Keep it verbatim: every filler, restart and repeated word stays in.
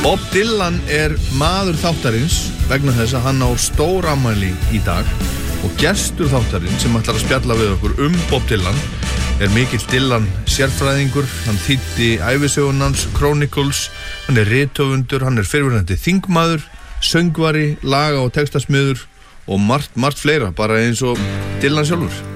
Bob Dylan er maður þáttarins vegna þess að hann á stórafmæli í dag og gestur þáttarins sem ætlar að spjalla við okkur um Bob Dylan er mikill Dylan sérfræðingur. Hann þýddi ævisögun hans Chronicles, hann er rithöfundur, hann er fyrrverandi þingmaður, söngvari, laga- og textasmiður og margt, margt fleira, bara eins og Dylan sjálfur.